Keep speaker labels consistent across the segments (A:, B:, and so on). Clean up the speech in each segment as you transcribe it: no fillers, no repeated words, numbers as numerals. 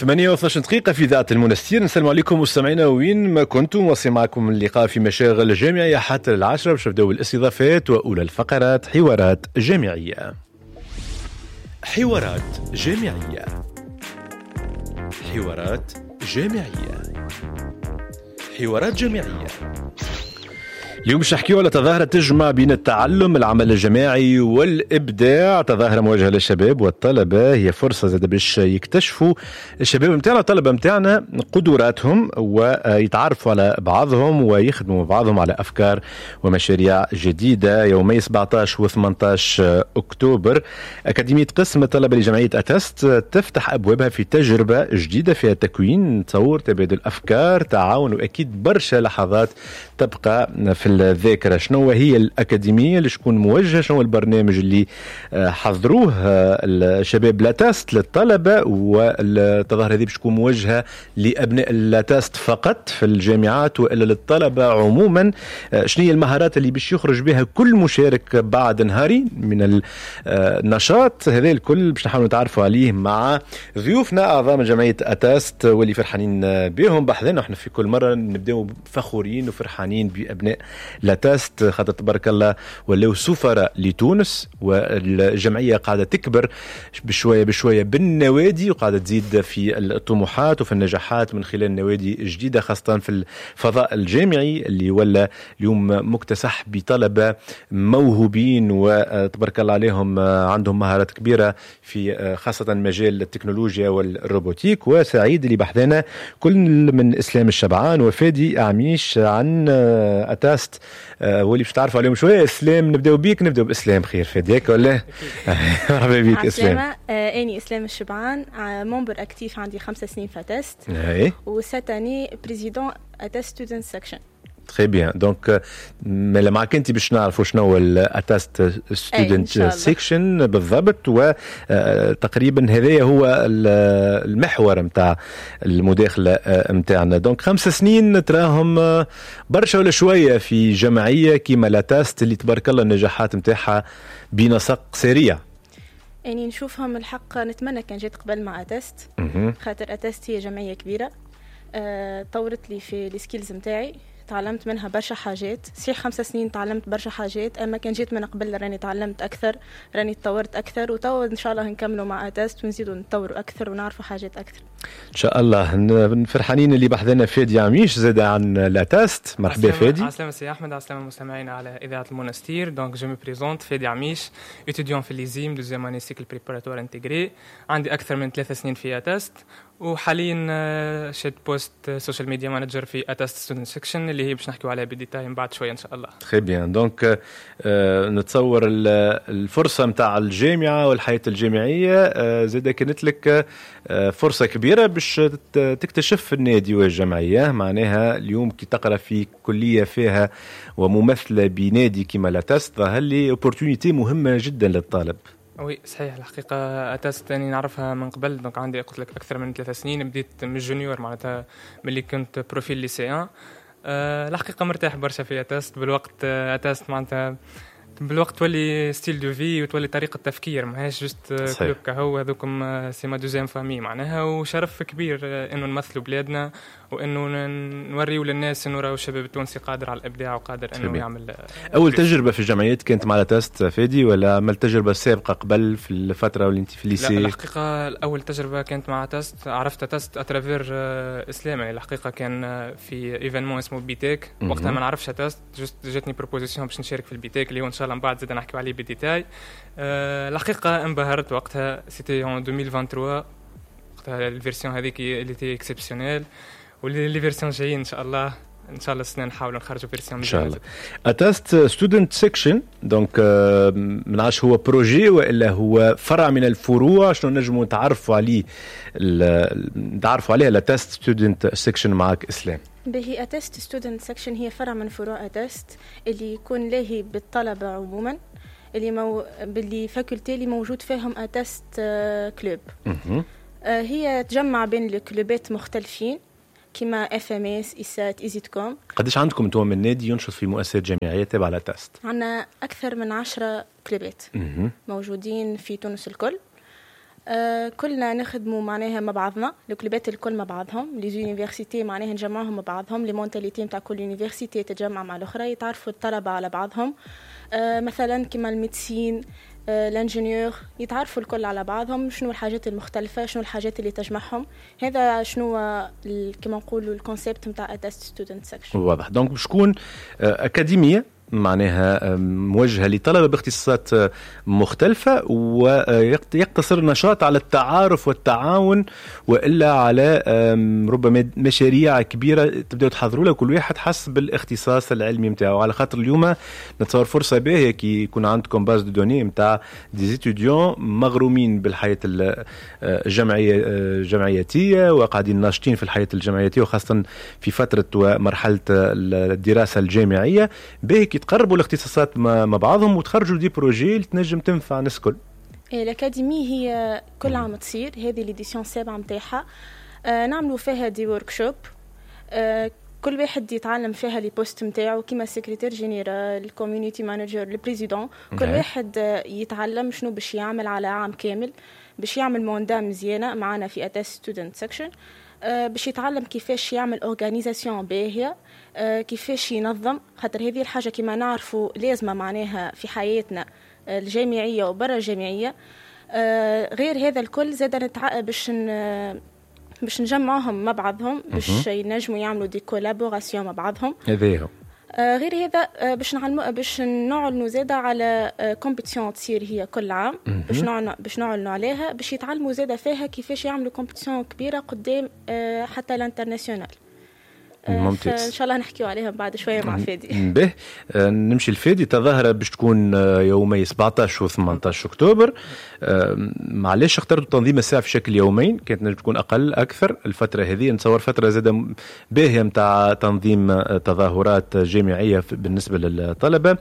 A: 8:12 دقيقة في ذات المنستير. نسلم عليكم مستمعينا وين ما كنتم، واصل معكم اللقاء في مشاغل الجامعية حتى 10 باش نبداو الاستضافات وأولى الفقرات. حوارات جامعية. حوارات جامعية. حوارات جامعية. حوارات جامعية. اليوم باش نحكيو على تظاهرة تجمع بين التعلم، العمل الجماعي والإبداع. تظاهرة موجهة للشباب والطلبة، هي فرصة زاد باش يكتشفوا الشباب متاعنا الطلبة متاعنا قدراتهم ويتعرفوا على بعضهم ويخدموا بعضهم على أفكار ومشاريع جديدة. يومي 17 و 18 أكتوبر أكاديمية قسم الطلبة لجمعية أتست تفتح أبوابها في تجربة جديدة فيها تكوين، تصور، تبادل أفكار، تعاون، وأكيد برشا لحظات تبقى في الذاكرة. شنو هي الأكاديمية اللي شكون موجهة، شنو البرنامج اللي حضروه الشباب لاتست للطلبة، والتظاهرة هذه بتكون موجهة لأبناء لاتست فقط في الجامعات وإلا للطلبة عموما؟ شنو هي المهارات اللي باش يخرج بها كل مشارك بعد نهاري من النشاط هذا الكل؟ باش نحاول نتعرفوا عليه مع ضيوفنا أعضاء جمعية أتست واللي فرحانين بهم بحذنا. احنا في كل مرة نبداو فخورين وفرحانين بأبناء لاتست، خاطر تبارك الله ولاو سفراء لتونس، والجمعية قاعدة تكبر بشوية بشوية بالنوادي، وقاعدة تزيد في الطموحات وفي النجاحات من خلال نوادي جديدة، خاصة في الفضاء الجامعي اللي ولا اليوم مكتسح بطلبة موهوبين وتبارك الله عليهم عندهم مهارات كبيرة في خاصة مجال التكنولوجيا والروبوتيك. وسعيد اللي بحثنا كل من إسلام الشبعان وفادي عميش عن أتست واللي باش تعرفوا عليهم شويه. اسلام، نبداو بيك، نبداو باسلام. خير فداك ولا؟ مرحبا بك اسلام.
B: اني اسلام الشبعان، ممبر اكتيف، عندي 5 سنين في أتست، وستاني بريزيدون أتست ستودنت سيكشن.
A: تري بيان. دونك معك انت باش نعرفوا شنو هو الاتست ستودنت سيكشن بالضبط، وتقريبا هذايا هو المحور نتاع المداخله نتاعنا. دونك 5 سنين تراهم برشا ولا شويه في جمعيه كيما الاتست اللي تبارك الله النجاحات نتاعها بنسق سريع؟
B: يعني نشوفهم الحق، نتمنى كان جيت قبل مع أتست، خاطر أتست هي جمعيه كبيره، طورت لي في السكيلز نتاعي، تعلمت منها برشا حاجات. صحيح 5 سنين تعلمت برشا حاجات، اما كان جيت من قبل راني تعلمت اكثر، راني تطورت اكثر، وتوا ان شاء الله نكملوا مع أتست ونزيدوا نتطوروا اكثر ونعرفوا حاجات اكثر
A: ان شاء الله. فرحانين اللي بحثنا فادي عميش زاد عن الأتست. مرحبا فادي.
C: عسلامة سي احمد، عسلامة المستمعين على اذاعه المونستير. دونك جو مي بريزونت فادي عميش، étudiant في ليزيم دوزيام اني سيكل بريباراتوار انتجري، عندي اكثر من 3 سنين في أتست، وحاليا شد بوست سوشيال ميديا مانجر في أتست ستودنت سيكشن اللي هي باش نحكيو عليها بالديتاي من بعد شويه ان شاء الله.
A: تري بيان. دونك نتصور الفرصه نتاع الجامعه والحياه الجامعيه زاد كانت لك فرصه كبيره باش تكتشف النادي والجمعيه. معناها اليوم كي تقرا في كليه فيها وممثله بنادي كيما لاتست، ظهر لي اوبورتونيتي مهمه جدا للطالب.
C: وي صحيح، الحقيقة أتست أني نعرفها من قبل، دونك عندي قلت لك أكثر من 3 سنين، بديت من الجونيور معناتها ملي كنت بروفيل ليسيان. الحقيقة مرتاح برشا في أتست بالوقت. أتست معناتها بالوقت تولي ستيل دو في وتولي طريقة تفكير، ماهيش جست كلوب كهو هذوكم سيما دوزيام فامي معناها. وشرف كبير إنه نمثلوا بلادنا وإنه نوريوا للناس إنه راهو الشباب التونسي قادر على الإبداع وقادر إنه يعمل.
A: أول تجربة في الجمعيات كانت مع الأتست فادي، ولا عملت تجربة سابقة قبل في الفترة اللي أنت في الليسي؟
C: لا الحقيقة أول تجربة كانت مع أتست، عرفت أتست أترافير إسلام. يعني الحقيقة كان في إيفينمون اسمه بيتيك، وقتها ما نعرفش أتست، جست جاتني بروبوزيشن باش نشارك في البيتيك اللي هو إن شاء الله من بعد زاد نحكي عليه بالديتاي. الحقيقة انبهرت وقتها، سيتي en 2023 وقتها الفيرسيون هذيك اللي تي اكسبسيونيل، واللي فيرسيون جايين ان شاء الله السنه نحاولوا نخرجوا فيرسيون ان شاء الله.
A: أتست ستودنت سيكشن، دونك منعرفش هو بروجي والا هو فرع من الفروع، شنو نجموا نتعرفوا عليه الأتست ستودنت سيكشن معك اسلام؟
B: به أتست ستودنت سيكشن هي فرع من فروع أتست اللي يكون لاهي بالطلبة عموما، اللي باللي فاكولتي اللي موجود فيهم أتست كلوب. هي تجمع بين الكلوبات مختلفين كما FMS إيسات إيزيتكوم.
A: قديش عندكم انتم من نادي ينشط في مؤسسات جامعية تابعة لاتست؟
B: عندنا أكثر من 10 كلوبات موجودين في تونس الكل. كلنا نخدموا معناها مع بعضنا، الكلوبات الكل مع بعضهم، لي زونيفرسيتي معناها نجمعهم مع بعضهم، لي مونتاليتي نتاع كل يونيفرسيتي تتجمع مع الاخرى، يتعرفوا الطلبه على بعضهم. مثلا كما الميدسين، الانجينيور، يتعرفوا الكل على بعضهم، شنو الحاجات المختلفه، شنو الحاجات اللي تجمعهم. هذا شنو كما نقولوا الكونسيبت نتاع اتست ستودنت سيكشن.
A: واضح. دونك بشكون اكاديميه معناها موجهة لطلبة باختصاصات مختلفة، ويقتصر النشاط على التعارف والتعاون، وإلا على ربما مشاريع كبيرة تبدأوا تحضروا لها كل واحد حسب الاختصاص العلمي متاعه. على خاطر اليوم نتصور فرصة باهية كي يكون عندكم باز دو دوني متاع دي ستوديون مغرومين بالحياة الجمعياتية وقاعدين ناشطين في الحياة الجمعياتية، وخاصة في فترة ومرحلة الدراسة الجامعية، باهي تقربوا الاختصاصات مع بعضهم وتخرجوا دي بروجي اللي تنجم تنفع الناس الكل.
B: الأكاديمية هي كل عام تصير، هذه الإديسيون 7 متاعها. نعملوا فيها دي وركشوب، كل واحد يتعلم فيها لي بوست متاعه، كيما السكرتير جينيرال، الكوميونيتي مانجر، البريزيدون، كل واحد يتعلم شنو باش يعمل على عام كامل، باش يعمل موندا مزيانة معنا في اتست ستودنت سيكشن، باش يتعلم كيفاش يعمل اورغانيزاسيون باهيه، كيفاش ينظم. خاطر هذه الحاجه كما نعرفوا لازمه معناها في حياتنا الجامعيه وبرا الجامعيه. غير هذا الكل زاد باش نجمعهم مع بعضهم، باش ينجموا يعملوا دي كولابوراسيون مع بعضهم.
A: هذه
B: غير هذا باش نعلنوا زاده على كومبيتيشن تصير هي كل عام، باش نعلنوا عليها، باش يتعلموا زاده فيها كيفاش يعملوا كومبيتيشن كبيره قدام حتى الانترناسيونال.
A: ممتاز.
B: ان شاء الله نحكيو عليها بعد شويه مع فادي.
A: به نمشي الفادي. تظاهره باش تكون يومي 17 و 18 اكتوبر. معليش اخترتوا تنظيم الساعه في شكل يومين، كانت نجم تكون اقل اكثر الفتره هذه. نتصور فتره زاده باهيه نتاع تنظيم تظاهرات جامعيه بالنسبه للطلبه،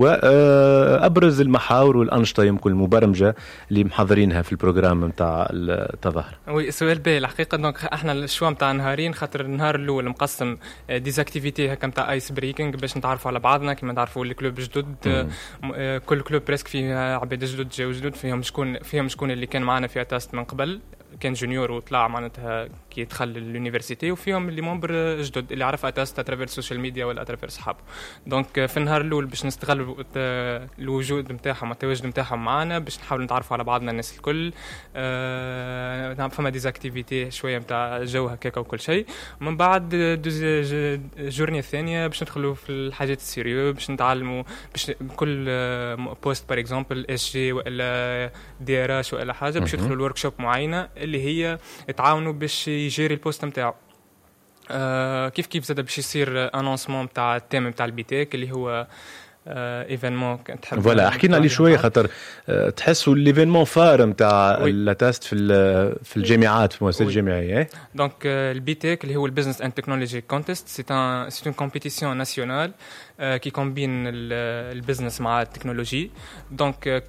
A: وابرز المحاور والانشطه يمكن المبرمجه اللي محضرينها في البروجرام نتاع التظاهر.
C: وي سؤال باهي الحقيقه. دونك احنا الشوا نتاع نهارين، خاطر النهار الاول مقسم ديزاكتيفيتي هكا نتاع ايس بريكينغ باش نتعرفوا على بعضنا، كما تعرفوا الكلوب جدد، كل كلوب بريسك فيه عباد جدد جاوا جدد، فيهم شكون اللي كان معنا في اتاست من قبل، كان جونيور وطلع معناتها كي دخل اليونيفرسيتي، وفيهم اللي ممبر جدد اللي عرف اتاست اترافير السوشيال ميديا ولا اترافير صحابه. دونك في النهار الاول باش نستغلوا الوجود نتاعهم والتواجد نتاعهم معنا، باش نحاول نتعرفوا على بعضنا الناس الكل. فما ديزاكتيفيتي شويه نتاع جو هكاك وكل شيء. ومن بعد الجورنيه الثانيه باش ندخلوا في الحاجات السيريو، باش نتعلموا، باش كل بوست بار اكزامبل اس جي ولا دي ار اش ولا حاجه، باش يدخلوا الورك شوب معينه اللي هي يتعاونوا باش يجيري البوست نتاعو. كيف زاد باش يصير انونسمون نتاع التيم نتاع البيتيك اللي هو ايفينمون تحب
A: فوالا حكينا عليه شويه، خاطر تحسوا الايفينمون فار نتاع لاتاست في الجامعات، في المؤسسات الجامعيه.
C: دونك البيتيك اللي هو البيزنس اند تكنولوجي كونتست، سي اون كومبيتيسيون ناسيونال كي كومبين البيزنس مع التكنولوجي. دونك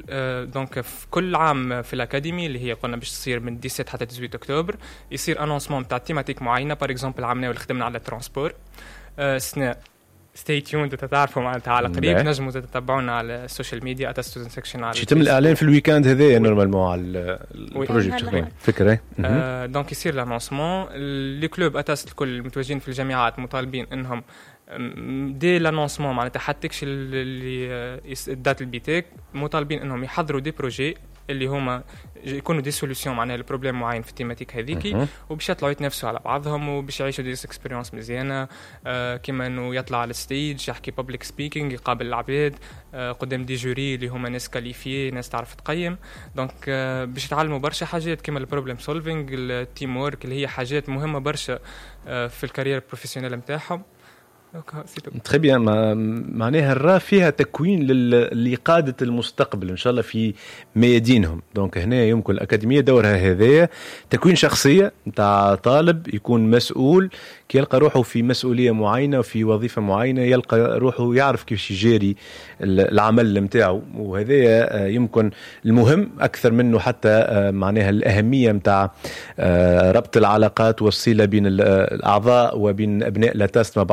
C: في كل عام في الاكاديمي اللي هي قلنا باش تصير من 17 حتى 18 اكتوبر يصير انونسمون تاع تيماتيك معينه. بار اكزامبل عملنا واللي خدمنا على الترانسبور سنة ستي تيوند تعرفوا معناتها على قريب. نجموا تتبعونا على السوشيال ميديا اتستودنت سيكشن. على يتم
A: الاعلان في الويكاند هذا نورمالمون على البروجيكت فكره.
C: دونك يصير لانونسمون. لي كلوب اتست الكل المتواجدين في الجامعات مطالبين انهم دي لانونسمون معناتها حتى كش اللي دات البيتيك مطالبين انهم يحضروا دي بروجي اللي هما يكونوا دي سوليوشن معناها البروبليم معين في التيماتيك هذيك، وباش يطلعوا يتنافسوا على بعضهم وباش يعيشوا دي اكسبيرينس مزيانه، كيما انه يطلع على الستيج يحكي بابليك سبيكينغ، يقابل العباد قدام دي جوري اللي هما ناس كاليفيي، ناس تعرف تقيم. دونك باش يتعلموا برشا حاجات كيما البروبليم سولفينغ، التيم وورك اللي هي حاجات مهمه برشا في الكارير بروفيسيونيل نتاعهم.
A: تري بيان. معناها الرا فيها تكوين لقادة المستقبل إن شاء الله في ميادينهم. دونك هنا يمكن الأكاديمية دورها هذايا تكوين شخصية نتاع طالب يكون مسؤول، كي يلقى روحه في مسؤولية معينة وفي وظيفة معينة يلقى روحه يعرف كيف يجاري العمل متاعه، وهذا يمكن المهم أكثر منه حتى معناها الأهمية متاع ربط العلاقات والصلة بين الأعضاء وبين أبناء لاتاست مع بعضهم.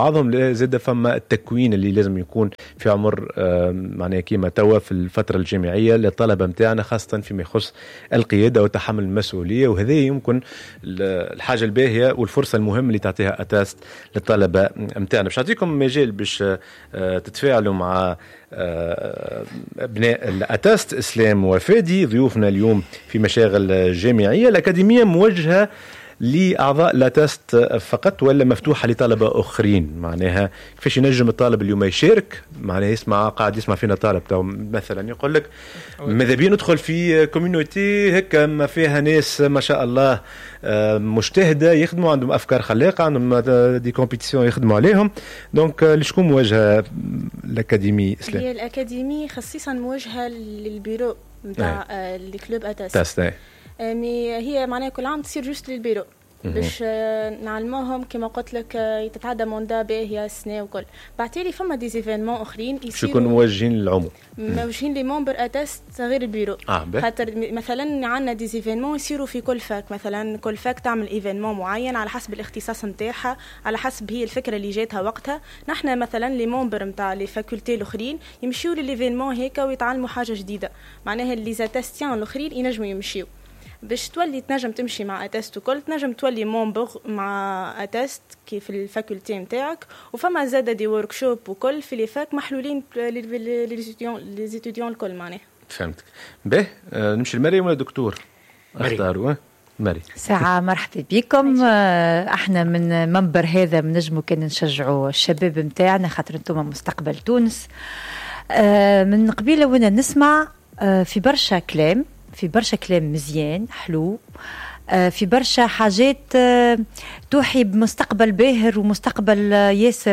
A: معناها زاد فما التكوين اللي لازم يكون في عمر معناها كيما توا في الفترة الجامعية للطلبة متاعنا، خاصة فيما يخص القيادة وتحمل المسؤولية. وهذه يمكن الحاجة الباهية والفرصة المهمة اللي تعطيها أتاست للطلبة متاعنا. باش نعطيكم مجال باش تتفاعلوا مع أبناء الأتاست. إسلام وفادي ضيوفنا اليوم في مشاغل جامعية. الأكاديمية موجهة لأعضاء الأتاست فقط ولا مفتوحة لطلبة آخرين؟ معناها كيفاش ينجم الطالب اليوم يشارك؟ معناها قاعد يسمع فينا طالب مثلا يقول لك ماذا بيا ندخل في كوميونيتي هكا ما فيها ناس ما شاء الله مجتهدة يخدموا، عندهم أفكار خلاقة، عندهم دي كومبيتيسيون يخدموا عليهم. دونك لشكون موجهة الأكاديمي إسلام؟
B: هي الأكاديمي خصيصا موجهة للبيرو نتاع الكلوب أتاست. هي معناها كل عام تصير جوست للبيرو باش نعلموهم كما قلت لك تتعدى موندا باهية سنة وكل. بعتالي فما دي زيفينمون اخرين
A: يكونوا موجهين للعموم،
B: موجهين لممبر اتست غير البيرو. خاطر مثلا عندنا دي زيفينمون يصيروا في كل فاك، مثلا كل فاك تعمل ايفينمون معين على حسب الاختصاص نتاعها، على حسب هي الفكره اللي جاتها وقتها. نحن مثلا لي ممبر نتاع لي فاكولتي الاخرين يمشيو للايفينمون هيك ويتعلموا حاجه جديده. معناها لي زاتاستيان الاخرين ينجموا يمشيو باش تولي تنجم تمشي مع أتاست وكل، تنجم تولي مونبر مع أتاست كيف الفاكولتي متاعك. وفما زادة دي وركشوب وكل في لي فاك محلولين للزيتوديون الكل. معناها
A: فهمتك. به نمشي لمريم ولا دكتور؟ اختاروا مريم.
D: ساعة مرحبا بكم. احنا من منبر هذا بنجموا كان نشجعوا الشباب متاعنا خاطر انتم مستقبل تونس. من قبيله وانا نسمع في برشا كلام، في برشا كلام مزيان حلو، في برشا حاجات توحي بمستقبل باهر ومستقبل ياسر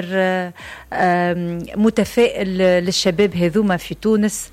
D: متفائل للشباب هذوما في تونس.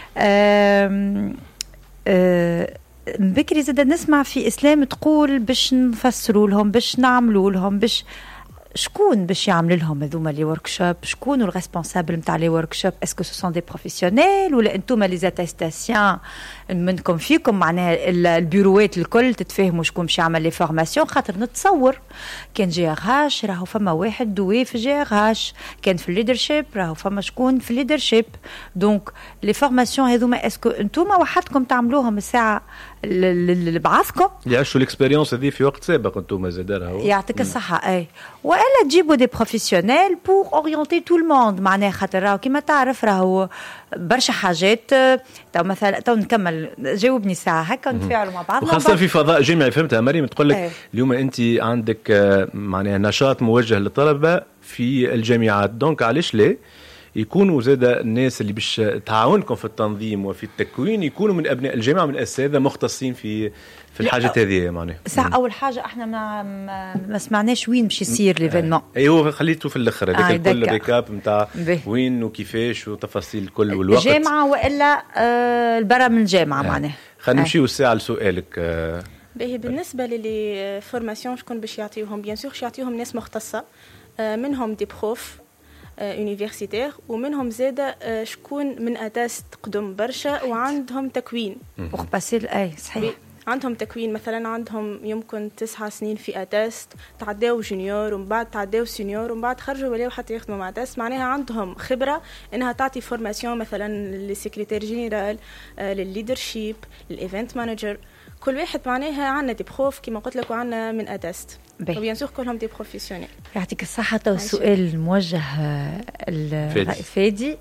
D: بكري زاد نسمع في إسلام تقول باش نفسروا لهم، باش نعملوا لهم، باش شكون باش يعمل لهم هذوما لي وركشوب؟ شكون الريسبونسابل نتاع لي وركشوب؟ اسكو سو سون دي بروفيسيونيل ولا انتوما لي زاتيستاسيون منكم فيكم؟ معناها البيروات الكل تتفاهموا شكون باش يعمل لي فورماسيون؟ خاطر نتصور كان جي ار اش راهو فما واحد دوي في جي ار اش، كان في الليدرشيب راهو فما شكون في الليدرشيب. دونك لي فورماسيون هذوما اسكو انتوما وحدكم تعملوهم الساعه لبعضكم؟
A: يعيشوا الاكسبيريونس هذه في وقت سابق انتوما زاد راهو
D: يعطيك الصحه. اي والا تجيبوا دي بروفيسيونيل بور اورينتي تو الموند. معناها خاطر راهو كيما تعرف راهو برشا حاجات. تو مثلا تو نكمل جاوبني ساعه هكا نتفاعلوا مع بعضنا،
A: وخاصه في فضاء جامعي. فهمتها مريم تقول لك اليوم انت عندك معناها نشاط موجه للطلبه في الجامعات، دونك علاش لا يكونوا زاد الناس اللي باش تعاونكم في التنظيم وفي التكوين يكونوا من ابناء الجامعه، من اساتذه مختصين في الحاجات هذه. معناها
D: ساعه اول حاجه احنا ما سمعناش وين باش يصير ليفينمون.
A: ايوه خليته في الاخر هذاك كل ريكاب نتاع وين وكيفاش وتفاصيل الكل والوقت.
D: الجامعه والا البرا من الجامعه. معناها
A: خلينا نمشيو الساعه لسؤالك.
B: باهي بالنسبه للي فورماسيون شكون باش يعطيوهم؟ بيان سور يعطيوهم ناس مختصه، منهم دي بروف يونيفرسيتير، ومنهم زاده شكون من أتاست قدم برشا وعندهم تكوين
D: وخباسيل. اي صحيح
B: عندهم تكوين. مثلا عندهم يمكن 9 سنين في أتاست، تعداو جونيور ومن بعد تعداو سينيور ومن بعد خرجوا ولاو حتى يخدموا مع أتاست. معناها عندهم خبرة انها تعطي فورماسيون مثلا للسكرتير جينيرال، للليدرشيب، للايفنت مانجر. كل واحد معناها عندنا دي بروف كما قلت لك وعندنا من أتاست، وبيان سور كلهم دي بروفيسيونيل.
D: يعطيك الصحة. السؤال موجه الفادي.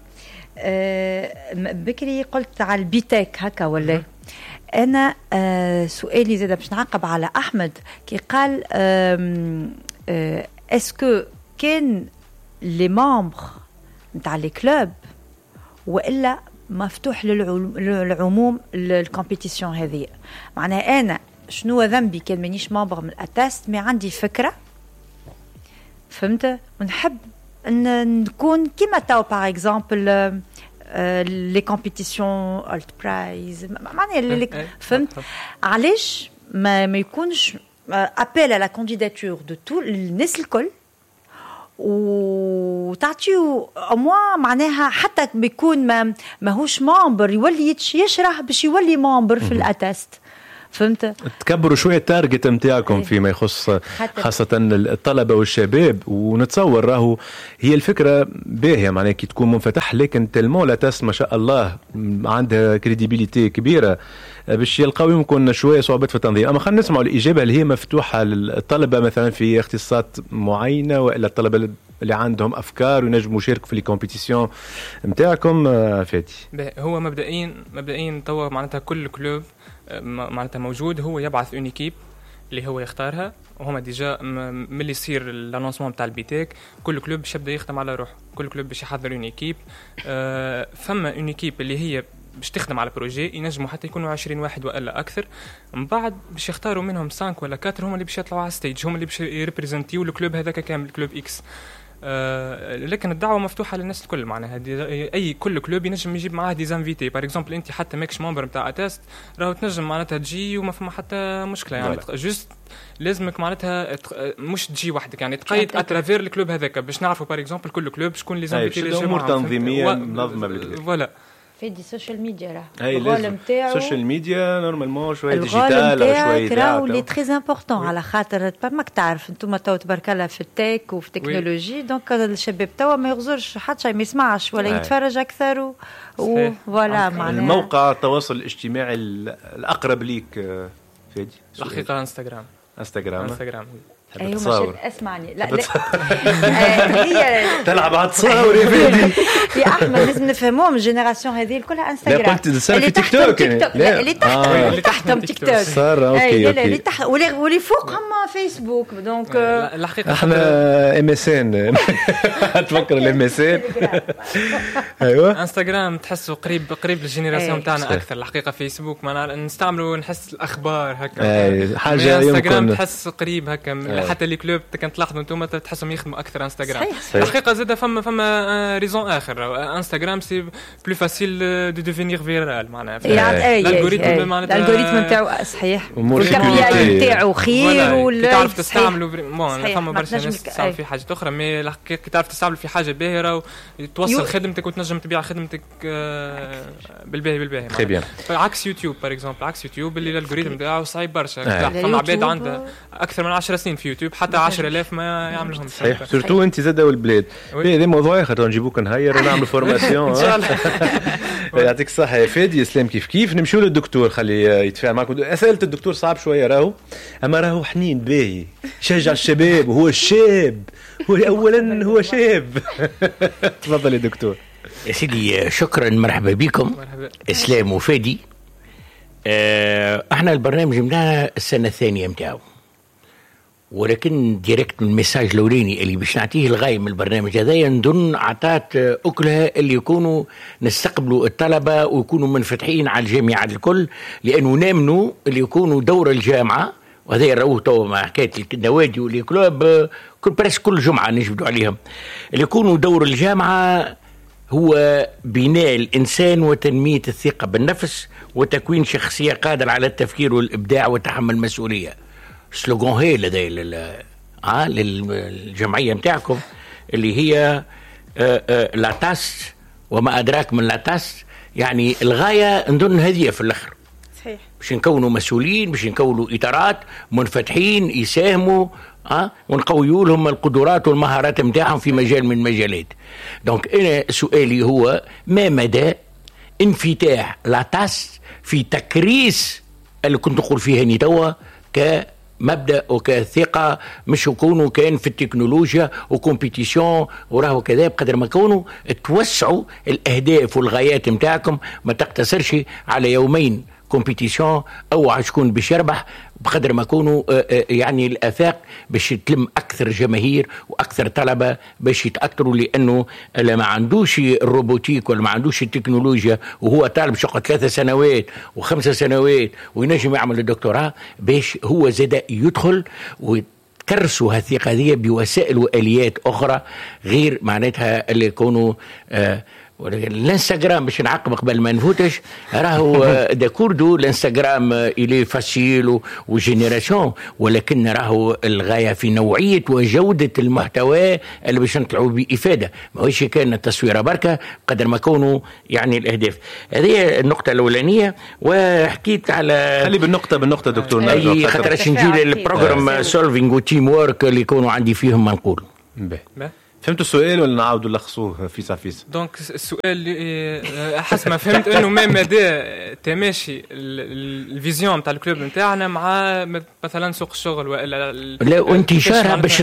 D: بكري قلت على البيتك هكا ولا أنا سؤالي زاد باش نعقب على أحمد كي قال اسكو كان لي مامبر نتاع لي كلوب وإلا مفتوح للعموم الكومبيتيسيون هذه؟ معناها أنا شنو ذنبي كان مانيش مامبر من أتاست ما عندي فكرة، فهمت، ونحب ان نكون كيما تاو باغ اكزومبل لي كومبيتيسيون الت برايز. معناها فهمت علاش ما يكونش ابيل على كانديداتور دو تو الناس الكل وتعطيو اموا معناها حتى بيكون ماهوش مامبر يولي يشرح باش يولي مامبر في الاتست. فهمت؟
A: تكبروا شويه التارجت نتاعكم فيما يخص خاصه الطلبه والشباب. ونتصور راهو هي الفكره باهيه معناها كي تكون منفتح، لكن تلمون لا تس ما شاء الله عندها كريديبيليتي كبيره باش يلقاو يمكن شويه صعوبات في التنظيم. اما خلينا نسمعوا الاجابه اللي هي مفتوحه للطلبه مثلا في اختصاصات معينه، والا الطلبه اللي عندهم افكار وينجموا يشاركوا في الكومبيتيسيون نتاعكم. فادي
C: هو مبدئيا توا معناتها كل كلوب معناتها موجود، هو يبعث اون ايكيب اللي هو يختارها، وهما ديجا ملي يصير الانونسمون تاع البيتيك كل كلوب باش يبدا يخدم على روحه، كل كلوب باش يحضر اون ايكيب. فما اون ايكيب اللي هي باش تخدم على بروجي، ينجموا حتى يكونوا 20 واحد والا اكثر. من بعد باش يختاروا منهم 5 ولا 4 هما اللي باش يطلعوا على ستيج، هما اللي باش يريبريزنتيو الكلوب هذاك كامل، كلوب اكس. لكن الدعوه مفتوحه للناس الكل معناها، اي كل كلوب ينجم يجيب معاه دي زانفيتي. باغ اكزومبل انت حتى ماكش ممبر نتاع اتست راهو تنجم معناتها تجي وما فما حتى مشكله يعني. جوست لازمك معناتها مش تجي وحدك يعني، تقيد اترافير الكلوب هذاك باش نعرفوا باغ اكزومبل كل كلوب شكون لي زانفيتي اللي
A: امور تنظيميه منظمه بالكدا.
C: فوالا
D: في دي سوشيال ميديا راه
A: الرول نتاعو سوشيال ميديا نورمالمون شويه ديجيتال او شويه
D: راهو اللي تري امبورطون، على خاطر ماك تعرف انتم تو تبارك الله في التك وفي التكنولوجي، دونك الشباب توا ما يغزرش حتى شيء، ما يسمعش ولا يتفرج اكثر وفوالا. معناها
A: الموقع التواصل الاجتماعي الاقرب ليك فادي
C: الحقيقه انستغرام.
D: ايوه مش اسمعني لا هي
A: تلعب على تصاور يا فادي
D: يا احمد لازم نفهموهم الجينيراسيون هذه كلها انستغرام.
A: لا قلت صار في تيك توك
D: لا اللي تحت اللي تحتهم تيك توك
A: صار اوكي
D: اللي تحت واللي فوقهم فيسبوك. دونك
C: الحقيقه
A: احنا ام اس ان تفكر الام اس ان. ايوه
C: انستغرام تحسه قريب للجينيراسيون تاعنا اكثر. الحقيقه فيسبوك ما نستعملوا نحس الاخبار هكا حاجه يمكن انستغرام تحس قريب هكا. حتى لي كلوب كنت تلاحظوا انتم تحسهم يخدموا اكثر انستغرام. الحقيقه زاد فما ريزون اخر، انستغرام سي بلو فاسيل دو ديفينير فيرال معناها. الالغوريثم معناتها
D: الالغوريثم نتاعو صحيح والكابيال نتاعو خير ولا
C: تعرف تستعملوا بون فما برشا ناس تستعمل في حاجه اخرى، مي كي تعرف تستعمل في حاجه باهره وتوصل خدمتك وتنجم تبيع خدمتك بالباهي.
A: تري بيان.
C: عكس يوتيوب باغ اكزومبل، عكس يوتيوب اللي الالغوريثم نتاعو صعيب برشا. فما عباد عندها اكثر من 10 سنين في يوتيوب حتى 10,000 ما يعملهم.
A: صحيح سورتو انت زاده والبلاد. هذا موضوع اخر نجيبوك نهير ونعمل فورماسيون ان شاء الله. يعطيك الصحه يا فادي. اسلام كيف نمشيو للدكتور خلي يتفاعل معكم. اسئله الدكتور صعب شويه راهو، اما راهو حنين باهي شجع الشباب وهو الشاب اولا هو شاب. تفضل يا دكتور.
E: يا سيدي شكرا، مرحبا بكم. اسلام وفادي. احنا البرنامج متاعنا السنه الثانيه متاعو، ولكن ديريكت الميساج الاولاني اللي باش نعطيه الغاية من البرنامج هذايا نظن عطات اكلها اللي يكونوا نستقبلوا الطلبه ويكونوا منفتحين على الجامعات الكل، لانه نامنوا اللي يكونوا دور الجامعه، وهذا راهو تو مع حكايه النوادي والكلوب كل جمعه نجبدوا عليهم، اللي يكونوا دور الجامعه هو بناء الإنسان وتنمية الثقة بالنفس وتكوين شخصية قادرة على التفكير والإبداع وتحمل المسؤولية. سلوغون هي لدي للجمعية متاعكم اللي هي لا تاس وما أدراك من لا تاس، يعني الغاية نظن هذه في الآخر.
B: صحيح.
E: باش نكونوا مسؤولين، باش نكونوا إطارات منفتحين يساهموا ونقويوا لهم القدرات والمهارات متاعهم في مجال من المجالات. دونك أنا سؤالي هو ما مدى انفتاح لا تاس في تكريس اللي كنت نقول فيها نتوى كمبدأ وكثقة، مش يكونوا كان في التكنولوجيا وكومبيتيشن وراه كذا، بقدر ما كونوا توسعوا الأهداف والغايات متاعكم، ما تقتصرش على يومين كومبيتيشن او عشكون باش يربح، بقدر ما يكونوا يعني الافاق باش تلم اكثر جماهير واكثر طلبه باش يتاثروا، لانه اللي ما عندوش الروبوتيك ولا ما عندوش التكنولوجيا وهو طالب شقه 3 سنوات و5 سنوات وينجم يعمل الدكتوراه، باش هو زاد يدخل وتكرسوا هالثقه هذه بوسائل واليات اخرى غير معناتها اللي يكونوا الانستغرام باش نعقب قبل ما نفوتش راهو داكوردو الانستغرام إلي فاسيل وجينيراسيون، ولكن راهو الغاية في نوعية وجودة المحتوى اللي باش نطلعوا بإفادة، ماهوش كان التصوير بركة قدر ما كونوا يعني الأهداف. هذه النقطة الأولانية. وحكيت على
A: خلي بالنقطة دكتور نرجع
E: خاطر نجي للبروجرام سولفينج وتيم وورك اللي يكونوا عندي فيهم ما نقول.
A: فهمتوا السؤال ولا نعاودوا نلخصوه فيس فيس؟
C: دونك السؤال اللي حسب ما فهمت انه ما مدى تماشي الفيزيون تاع الكلوب نتاعنا مع مثلا سوق الشغل والا
E: لا وانتشارها باش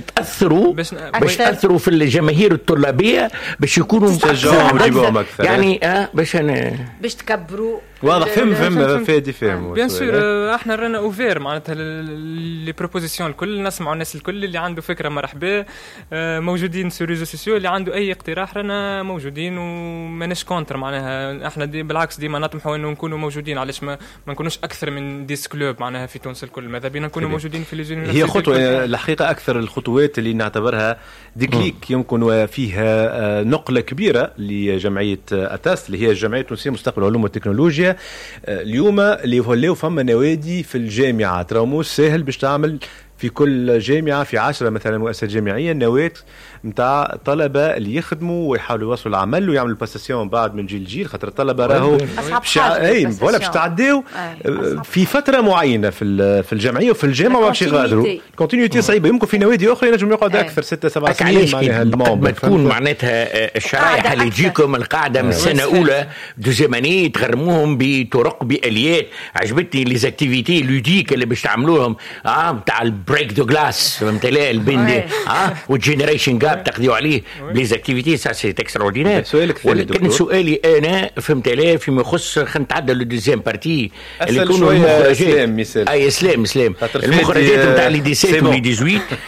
E: تاثروا في الجماهير الطلابيه باش يكونوا
A: اكثر
E: يعني
D: باش تكبروا.
A: واضح فهم
C: بيان سور احنا رانا اوفير معناتها لي بروبوزيسيون الكل، نسمعوا الناس الكل اللي عنده فكره مرحبا، موجودين في الريزو سوسيو، اللي عنده اي اقتراح رانا موجودين وماناش كونتر. معناها احنا بالعكس ديما نطمحوا انه نكونوا موجودين، علاش ما نكونوش اكثر من 10 كلوب معناها في تونس الكل، ماذا بينا نكونوا موجودين في لي.
A: هي خطوه الحقيقه اكثر الخطوات اللي نعتبرها ديكليك يمكن فيها نقله كبيره لجمعيه اتاست اللي هي الجمعيه التونسيه لمستقبل العلوم والتكنولوجيا. اليوم اللي ولاو فما نوادي في الجامعات، راهو مو سهل باش تعمل في كل جامعة في 10 مثلا مؤسسة جامعية نواة متاع طلبة اللي يخدموا ويحاولوا يوصلوا العمل ويعملوا باساسيون بعد من جيل لجيل، خاطر الطلبة راهو باش تعديو في فترة معينة في الجمعية وفي الجامعة وباش يغادروا. كونتينيوتي صعيبة، يمكن في نوادي أخرى ينجم يقعد أكثر 6-7 سنين معناها
E: الموضوع. تكون معناتها الشرائح اللي تجيكم القاعدة من السنة أولى دوزيماني تغرموهم بطرق بآليات. عجبتني لي زاكتيفيتي لوديك اللي باش تعملوهم تاع بريك دو غلاس فهمت ليه البندي والجينيريشن جاب تقضيوا عليه بليزاكتيفيتي سا سي اكستراوردينير. ولكن سؤالي انا فهمت ليه فيما يخص خلينا نتعدى لو دوزيام بارتي اللي يكونوا المخرجات. اي سلام المخرجات نتاع لي 17 ولي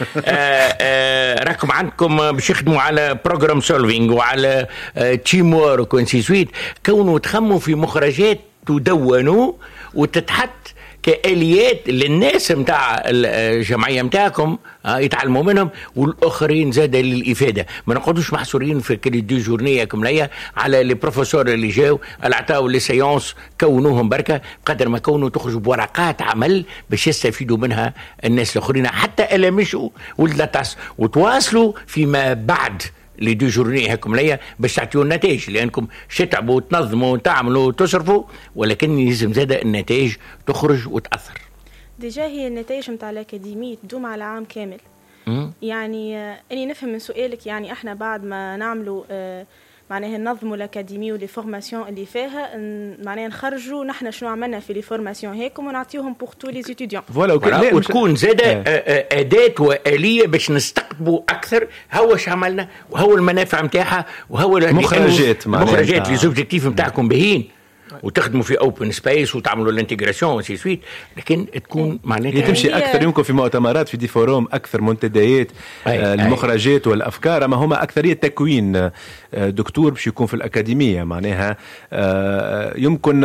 E: 18 راكم عندكم باش يخدموا على بروجرام سولفينج وعلى تيم وورك ونسي سويت، كونوا تخموا في مخرجات تدونوا وتتحط كآليات للناس متاع الجمعية متاعكم يتعلموا منهم، والآخرين زاد للإفادة. ما نقعدوش محصورين في كل دي جورنية كملية على لي بروفيسور اللي جاو العطاو لي سيونس كونوهم بركة، قدر ما كونوا تخرجوا بورقات عمل باش يستفيدوا منها الناس الآخرين حتى ألا مشوا ولدتاس وتواصلوا فيما بعد لي دو جورني هكم ليا باش تعطيوا النتائج، لانكم تتعبوا وتنظموا وتعملوا وتصرفوا، ولكن يلزم زاد النتائج تخرج وتاثر.
B: ديجا هي النتائج نتاع الاكاديميه تدوم على عام كامل. يعني اني نفهم من سؤالك، يعني احنا بعد ما نعملوا معناها ننظموا الاكاديميه ولي فورماسيون اللي فيها معناها نخرجوا نحن شنو عملنا في لي فورماسيون هيكم ونعطيوهم بور تو لي ستوديون
E: وتكون زاده اداه واليه باش نستقطبوا اكثر هو اش عملنا وهو المنافع نتاعها وهو
A: المخرجات
E: لي زوبجيكتيف نتاعكم باهين وتخدموا في اوبن سبيس وتعملوا الانتجراسيون وسي سويت، لكن تكون معناتها
A: تمشي اكثر يمكن في مؤتمرات في دي فوروم اكثر منتديات المخرجات والافكار، اما هما اكثريه تكوين دكتور باش يكون في الاكاديميه. معناها يمكن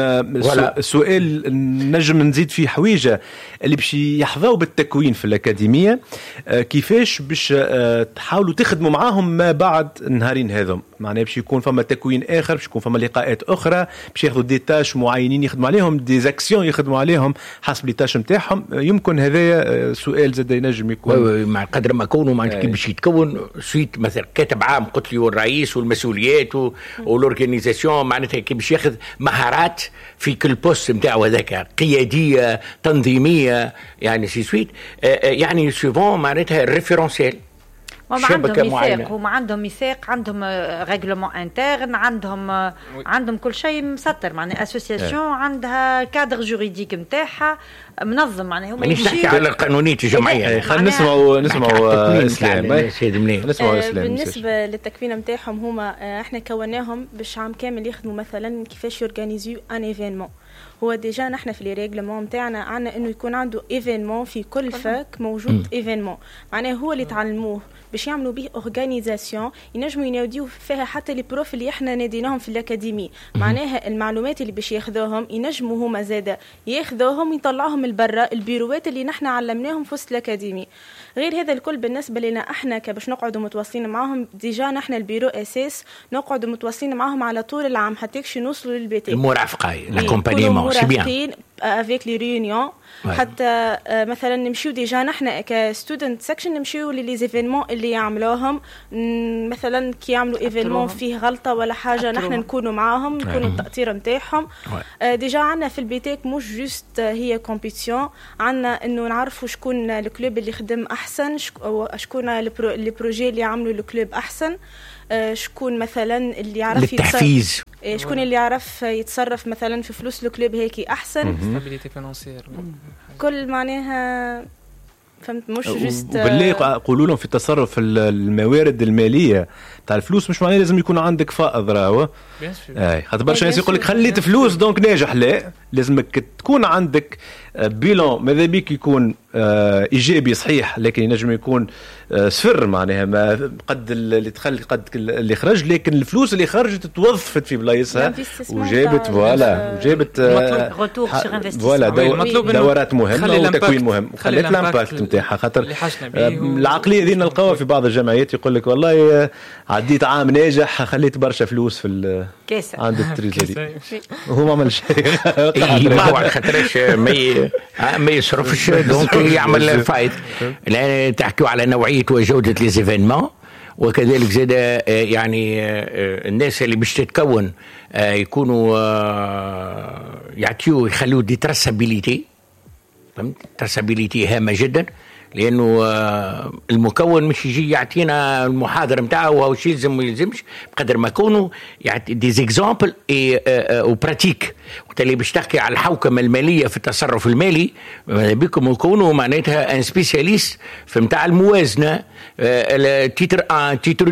A: السؤال نجم نزيد فيه حويجه اللي باش يحظوا بالتكوين في الاكاديميه، كيفاش باش تحاولوا تخدموا معاهم ما بعد النهارين هذم. معناها باش يكون فما تكوين اخر، باش يكون فما لقاءات اخرى، باش ياخذوا دي تاش معينين يخدموا عليهم، دي زاكسيون يخدموا عليهم حسب لي تاش نتاعهم. يمكن هذا سؤال زاد ينجم يكون
E: مع قدر ما كونوا معناتها باش يتكون سويت مثلا كاتب عام قلت لي والرئيس والمسؤوليات والاورغانيزاسيون، معناتها كي باش ياخذ مهارات في كل بوست نتاعو هذاك، قياديه تنظيميه يعني سي سويت يعني سيفون معناتها الريفيرونسيال.
D: هم عندهم ميثاق، عندهم ريغلمون انترن، عندهم كل شيء مسطر، معناها اسوسياسيون عندها كادر جوريديك نتاعها منظم. معناها هما
E: يمشيوا على القانونيه الجمعيه.
A: خلينا نسمعوا اسلام.
B: بالنسبه للتكوين نتاعهم هما احنا كوناهم باش عام كامل يخدموا مثلا كيفاش يورغانيزيو ان ايفينمون. هو ديجا نحن في لي ريغلمون نتاعنا عندنا انه يكون عنده ايفينمون في كل فاك موجود ايفينمون، معناه هو اللي تعلموه باش يعملوا به اورغانيزاسيون ينجموا يناوديو فيها حتى لي بروف اللي احنا ناديناهم في الاكاديمي. معناها المعلومات اللي باش ياخذوهم ينجموا هما زاده ياخذوهم يطلعوهم لبرا البيروات اللي نحن علمناهم في وسط الاكاديمي. غير هذا الكل بالنسبه لنا احنا باش نقعدوا متواصلين معاهم، ديجا نحن البيرو اساس نقعدوا متواصلين معاهم على طول العام حتى يوصلوا للبيت.
E: المرافقه لاكومبانيمون سي بيان
B: افيك لي ريونيون حتى مثلا نمشيو ديجا نحن كستودنت سيكشن نمشيو لي زيفينمون اللي يعملوهم، مثلا كي يعملوا ايفينمون فيه غلطه ولا حاجه نحن نكونوا معاهم نكونوا التأطير نتاعهم. ديجا عندنا في البيتك مش جوست هي كومبيتيشن، عندنا انه نعرفوا شكون الكلوب اللي خدم احسن، شكون لي بروجي اللي عملوا الكلوب احسن، شكون مثلا اللي يعرف
E: التحفيز،
B: شكون اللي يعرف يتصرف مثلا في فلوس الكلوب هيك احسن،
C: ستابيليتي فينانسيير،
B: كل معناها فهمت مش جست.
A: وباللي قولوا لهم في التصرف الموارد الماليه تاع الفلوس مش معناه لازم يكون عندك فائض راهو. خاطر برشا ناس يقول لك خليت فلوس دونك ناجح، لا لازمك تكون عندك بيلون ماذا بيك يكون ايجابي صحيح، لكن ينجم يكون صفر معناها ما قد اللي دخل قد اللي خرج، لكن الفلوس اللي خرجت توظفت في بلايصها وجابت وجابت دورات مهمه وتكوين مهم وخلت الامباكت نتاعها. خاطر العقليه ذي نلقاوها في بعض الجمعيات يقول لك والله عديت عام ناجح خليت برشا فلوس في عند التريزوري وهو ما عمل شيء.
E: ما خاطرش ما يصرفش دونك يعمل فايت. الان تحكيوا على نوعيه وجوده لي زيفينمون، وكذلك زاد يعني الناس اللي باش تتكون يكونوا يعطيو يخلوا دي تراسابيليتي. فهمت؟ تراسابيليتي هامه جدا، لانه المكون مش يجي يعطينا المحاضره نتاعه وش يلزم وما يلزمش، بقدر ما يكونوا يعطي دي زيكزامبل وبراتيك. وبالتالي باش تحكي على الحوكمه الماليه في التصرف المالي بكم يكونوا معناتها ان سبيسياليست في نتاع الموازنه، تيتر 1 تيتر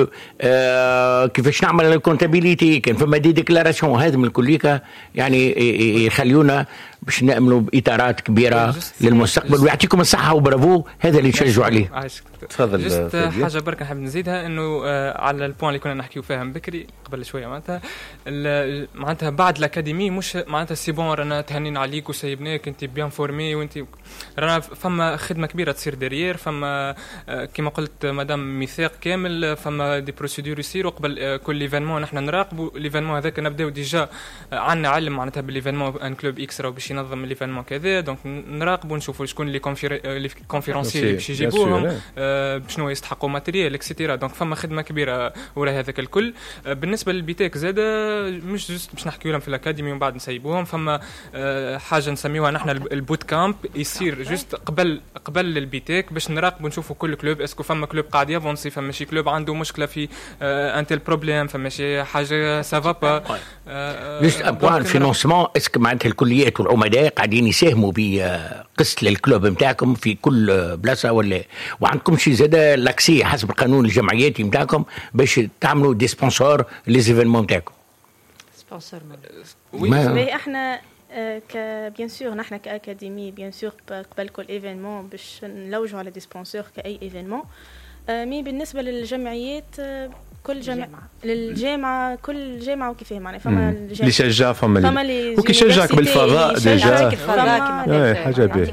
E: 2 كيفاش نعمل الكونتابيليتي، كان فما دي ديكلاراسيون. هذا من كليكا يعني يخليونا باش نعملوا باطارات كبيره للمستقبل. ويعطيكم الصحه وبرافو، هذا اللي نشجعوا عليه.
A: تفضل.
C: جست حاجه برك نحب نزيدها، انه على البوان اللي كنا نحكيو فيها من بكري قبل شويه، معناتها بعد الاكاديمي مش معناتها سي بون رانا تهنينا عليك وسيبناك انت بيان فورمي وانت رانا فما خدمه كبيره تصير ديريير، فما كما قلت مدام ميثاق كامل، فما دي بروسيدور يصيروا قبل كل ايفينمون. نحن نراقبوا الايفينمون هذاك، نبداو ديجا عندنا علم معناتها بالايفينمون ان كلوب اكس راهو باش ينظم الايفينمون كذا، دونك نراقبوا نشوفوا شكون اللي كونفيرونسي اللي باش يجيبوهم، شنو يستحقوا ماتيريال اكسيتيرا. دونك فما خدمه كبيره وراء هذاك الكل. بالنسبه للبيتك زاد مش جست باش نحكيو لهم في الاكاديمي ومن بعد نسيبوهم، فما حاجه نسميوها نحن البوت كامب يصير جست قبل البيتك باش نراقبوا نشوفوا كل كلوب اسكو فما كلوب قاعد يافونسي، فما شي كلوب عنده مشكله في انتل بروبليم، فما شي حاجه سافا با
E: جست ابوان فينانسمون. اسكو معناتها الكليات والعمداء قاعدين يساهموا بقسط للكلوب نتاعكم في كل بلاصه ولا وعندكم شي زاده لاكسي حسب القانون الجمعياتي نتاعكم باش تعملوا دي سبونسور ليزيفينمون نتاعكم؟ سبونسور
B: وي احنا بيان سور نحن كاكاديمي بيان سور قبل كل ايفينمون باش نلوجوا على دي سبونسور كاي ايفينمون. مي بالنسبه للجمعيات كل للجامعه كل جامعه وكيفاه معناها فما
A: اللي شجع فما اللي وكيشجعك بالفضاء ديجا
D: حاجه باهيه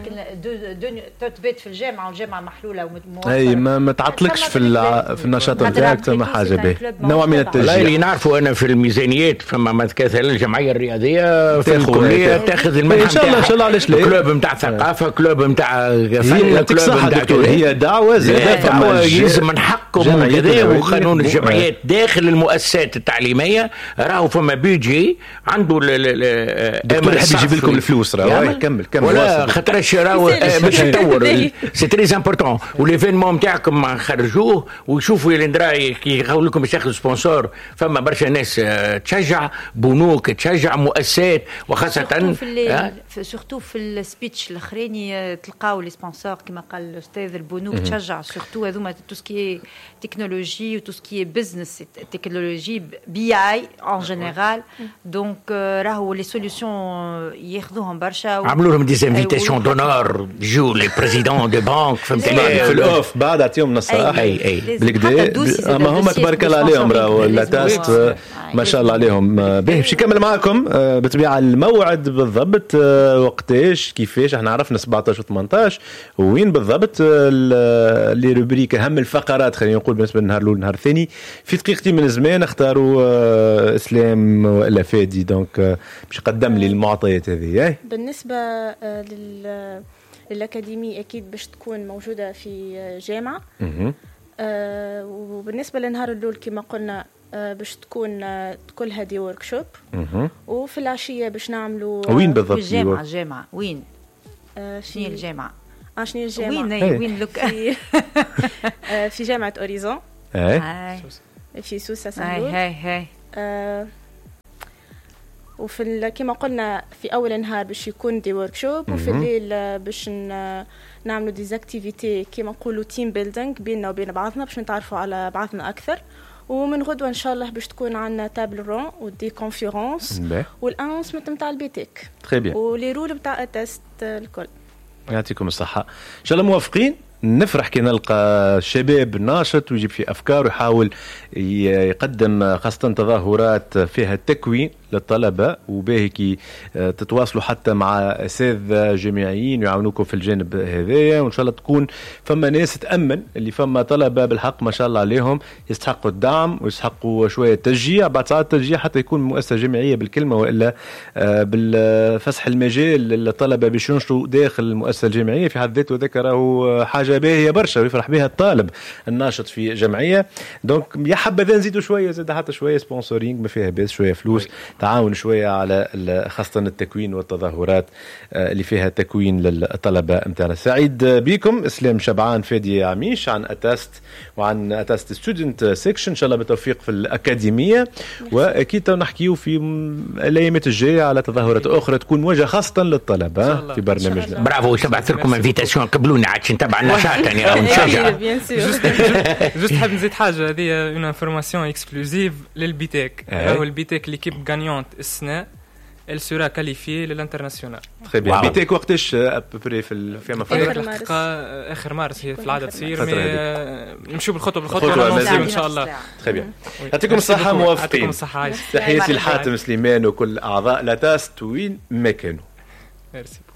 D: تثبت في الجامعه والجامعه محلوله
A: اي ما تعطلكش في النشاط نتاعك، ما حاجه باهيه نوع من التشجيع.
E: اللي نعرفوا انا في الميزانيات فما مثلا الجمعيه الرياضيه في الكليه تاخذ المنحه
A: ان شاء الله ان شاء الله. علاش لا؟
E: كلوب نتاع ثقافه، كلوب نتاع فن، كلوب نتاع
A: هي دعوه
E: دعوه يلزم من حقكم كذا. وقانون الجمعيات داخل المؤسسات التعليميه راهو فما بيجي عنده
A: دكتور يحب يجيب لكم الفلوس راهو كمل
E: ولا خاطرش راهو باش يطور سي تري امبورطون. وليفينمون نتاعكم خرجوه ويشوفوا اللي ندراي كي يقول لكم باش تاخذوا سبونسور. فما برشا ناس تشجع، بنوك تشجع، مؤسسات، وخاصه
D: سورتو في السبيتش الاخراني تلقاو لي سبونسور كما قال الاستاذ البنوك تشجع سورتو هذوما تو سكي تكنولوجي وتو سكي بزنس business technologie BI en général donc راهو les solutions ياخذوهم برشا
E: عملوا لهم des invitations d'honneur جو les présidents de banque فهمتني
A: في الاوف بعد اعطيهم نصائح بالكدا اما هم تبارك الله عليهم راهو لا تاست ما شاء الله عليهم. باهي باش نكمل معاكم بطبيعه الموعد بالضبط وقتاش كيفاش احنا عرفنا 17 و18 وين بالضبط اللي روبريك اهم الفقرات خلينا نقول بالنسبه للنهار الاول والنهار الثاني في دقيقتين من زمان اختاروا اسلام ولا فادي دونك باش يقدم لي المعطيات هذه.
B: بالنسبه للاكاديمي اكيد باش تكون موجوده في جامعه وبالنسبه للنهار الاول كما قلنا باش تكون كلها دي وركشوب وفي العشيه باش نعملوا
A: وين بالضبط
D: في الجامعه وين شنو الجامعه
B: شنو الجامعه
D: وين لوك
B: في جامعه اوريزون في سوسه سندور
D: هاي
B: وفي كما قلنا في اول نهار باش يكون دي وركشوب وفي الليل باش نعملوا ديزاكتيفيتي كما نقولوا تيم بيلدينغ بيننا وبين بعضنا باش نتعرفوا على بعضنا اكثر. ومن غدوه ان شاء الله باش تكون عندنا تابل رون ودي كونفيرونس والانونسمنت نتاع البيتك
A: تري بيان
B: ولي رول نتاع التست الكل.
A: يعطيكم الصحه ان شاء الله موافقين. نفرح كي نلقى شباب ناشط ويجيب فيه أفكار ويحاول يقدم خاصة تظاهرات فيها تكوين للطلبة وباهي كي تتواصلوا حتى مع أساتذة جامعيين يعاونوكم في الجانب هذايا وإن شاء الله تكون فما ناس تأمن اللي فما طلبة بالحق ما شاء الله عليهم يستحقوا الدعم ويستحقوا شوية تشجيع بعد ساعات تشجيع حتى يكون مؤسسة جامعية بالكلمة وإلا بالفسح المجال للطلبة باش ينشطوا داخل المؤسسة الجامعية في حد ذاته ذكره حاجة باهية برشا ويفرح بها الطالب الناشط في جمعية. دونك يا حبذا نزيدوا شوية زاد حتى شوية سبونسورينج ما فيها بس شوية فلوس تعاون شوية على خاصة التكوين والتظاهرات اللي فيها تكوين للطلبة متاعنا. سعيد بكم اسلام شبعان فادي عميش عن أتاست وعن أتاست ستودنت سيكشن إن شاء الله بالتوفيق في الأكاديمية وأكيد نحكيو في الأيامات الجاية على تظاهرات أخرى تكون موجهة خاصة للطلبة في برنامجنا.
E: برافو تبعث لكم انفيتاسيون قبلونا عاد نتبع النشاط يعني أو نشجع.
C: جست حاب نزيد حاجة هذه اون انفورماسيون اكسكلوزيف للبيتك هو البيتك ليكيب غانيونت السنة elle sera qualifiée للانترناسيونال.
A: très bien. بيتك وقتاش ابري في
C: اخر مارس هي في العاده تصير نمشيو بالخطوه ان شاء الله.
A: très bien. يعطيكم الصحه موافقين. تحياتي لحاتم سليمان وكل اعضاء لا تاست وين ما كانوا.
C: ميرسي.